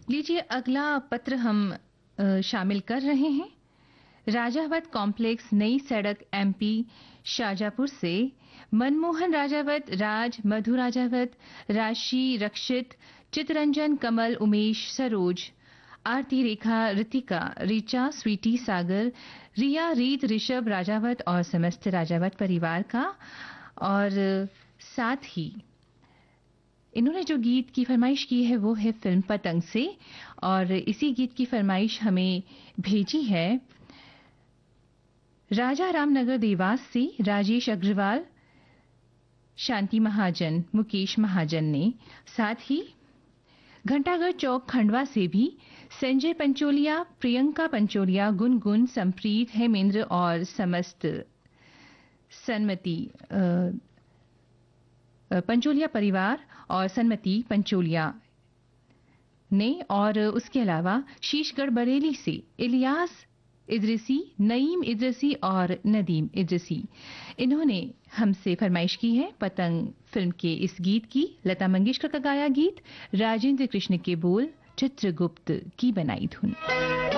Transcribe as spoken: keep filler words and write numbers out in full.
लीजिए अगला पत्र हम अ, शामिल कर रहे हैं। राजावत कॉम्प्लेक्स, नई सड़क, एमपी शाजापुर से मनमोहन राजावत, राज, मधु राजावत, राशि, रक्षित, चितरंजन, कमल, उमेश, सरोज, आरती, रेखा, रितिका, ऋचा, स्वीटी, सागर, रिया, रीत, ऋषभ राजावत और समस्त राजावत परिवार का। और साथ ही इन्होंने जो गीत की फरमाइश की है वो है फिल्म पतंग से, और इसी गीत की फरमाइश हमें भेजी है राजा रामनगर देवास से राजेश अग्रवाल, शांति महाजन, मुकेश महाजन ने। साथ ही घंटागढ़ चौक खंडवा से भी संजय पंचोलिया, प्रियंका पंचोलिया, गुनगुन, संप्रीत, हेमेंद्र और समस्त सन्मति अ, पंचोलिया परिवार और सन्मति पंचोलिया ने। और उसके अलावा शीशगढ़ बरेली से इलियास इद्रिसी, नईम इद्रिसी और नदीम इद्रिसी, इन्होंने हमसे फरमाइश की है पतंग फिल्म के इस गीत की। लता मंगेशकर का गाया गीत, राजेंद्र कृष्ण के बोल, चित्रगुप्त की बनाई धुन।